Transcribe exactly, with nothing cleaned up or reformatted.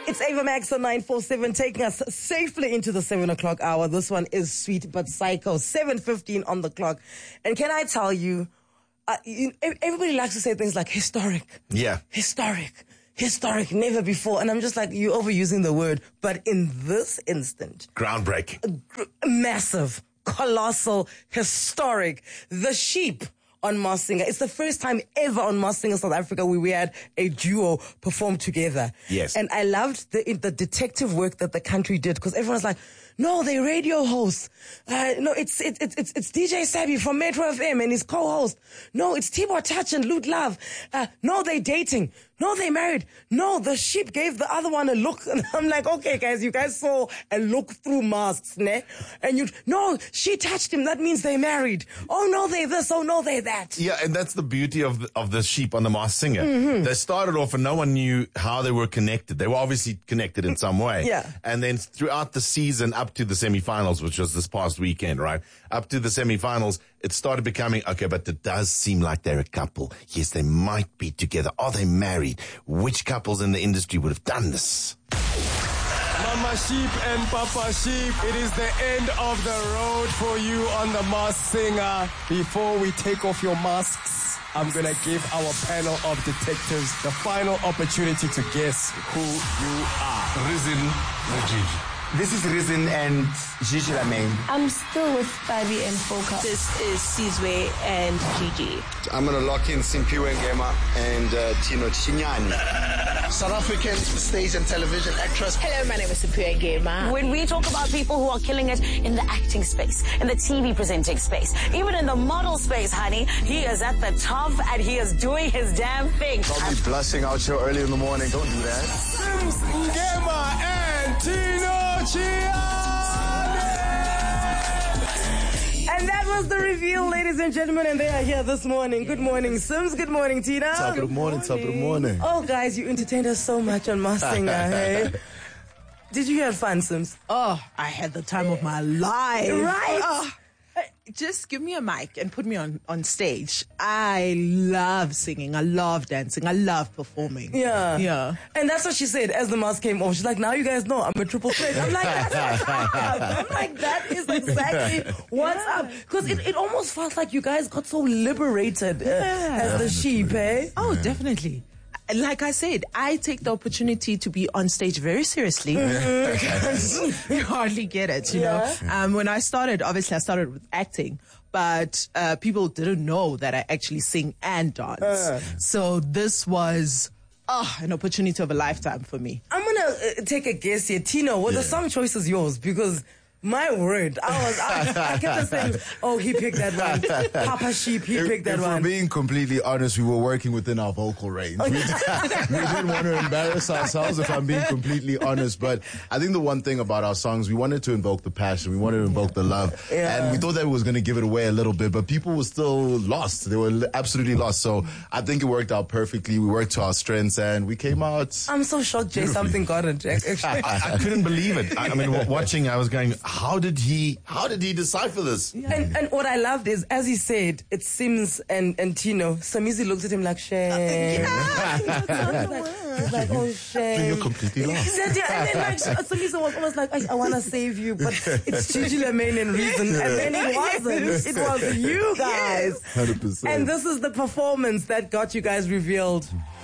It's Ava Max on nine four seven, taking us safely into the seven o'clock hour. This one is Sweet But Psycho, seven fifteen on the clock. And can I tell you, uh, you, everybody likes to say things like historic. Yeah. Historic. Historic, never before. And I'm just like, you're overusing the word. But in this instant, groundbreaking, massive, colossal, historic. The Sheep on Masked Singer. It's the first time ever on Masked Singer South Africa where we had a duo perform together. Yes. And I loved the the detective work that the country did, because everyone's like, no, they're radio hosts. Uh, no, it's, it's, it's, it's D J Sabi from Metro F M and his co-host. No, it's Tibor Touch and Loot Love. Uh, no, they're dating. No, they married. No, the Sheep gave the other one a look. And I'm like, okay, guys, you guys saw a look through masks, ne? And you, no, she touched him. That means they married. Oh, no, they this. Oh, no, they that. Yeah, and that's the beauty of the, of the Sheep on the Masked Singer. Mm-hmm. They started off and no one knew how they were connected. They were obviously connected in some way. Yeah. And then throughout the season, up to the semifinals, which was this past weekend, right? Up to the semifinals, it started becoming, okay, but it does seem like they're a couple. Yes, they might be together. Are they married? Which couples in the industry would have done this? Mama Sheep and Papa Sheep, it is the end of the road for you on the Masked Singer. Before we take off your masks, I'm going to give our panel of detectives the final opportunity to guess who you are. Rizin Najiji. This is Rizin and Gigi Lamaine. I'm still with Fabi and Foka. This is Sizwe and Gigi. I'm going to lock in Simpiwe Ngema and uh, Tino Chinyani. South African stage and television actress. Hello, my name is Simpiwe Ngema. When we talk about people who are killing it in the acting space, in the T V presenting space, even in the model space, honey, he is at the top and he is doing his damn thing. Probably blushing out here early in the morning. Don't do that. Sims Ngema and Tino And that was the reveal, ladies and gentlemen, and they are here this morning. Good morning, Sims. Good morning, Tina. Top of the morning, top of the morning. Oh, guys, you entertained us so much on Masked Singer, hey? Did you have fun, Sims? Oh, I had the time of my life. Right? Oh, just give me a mic and put me on, on stage. I love singing. I love dancing. I love performing. Yeah. Yeah. And that's what she said as the mask came off. She's like, now you guys know I'm a triple threat. I'm like, that's what's up. I'm like, that is exactly what's yeah. up. Because it, it almost felt like you guys got so liberated uh, yeah. as the sheep, eh? Oh, yeah. Definitely. Like I said, I take the opportunity to be on stage very seriously mm-hmm. because you hardly get it, you yeah. know. Um, when I started, obviously I started with acting, but uh, people didn't know that I actually sing and dance. Uh. So this was oh, an opportunity of a lifetime for me. I'm going to uh, take a guess here. Tino, well, yeah. the song choice is yours because... My word, I was, I, I kept saying, oh, he picked that one. Papa Sheep, he if, picked that if one. If we're being completely honest, we were working within our vocal range. We, did, we didn't want to embarrass ourselves, if I'm being completely honest. But I think the one thing about our songs, we wanted to invoke the passion. We wanted to invoke the love. Yeah. And we thought that it was going to give it away a little bit, but people were still lost. They were absolutely lost. So I think it worked out perfectly. We worked to our strengths and we came out. I'm so shocked, Jay, something got it. Actually. I, I couldn't believe it. I, I mean, watching, I was going, how did he, how did he decipher this? Yeah. And, and what I loved is, as he said, it Sims and, and Tino. Samizi looked at him like, shame. Uh, yeah. he's, like, he's like, oh, shame. You're completely lost. Said, yeah. And then like, Samizi was almost like, I, I want to save you, but it's Gigi Lamaine and Reason. And then it wasn't. It was you guys. one hundred percent. And this is the performance that got you guys revealed.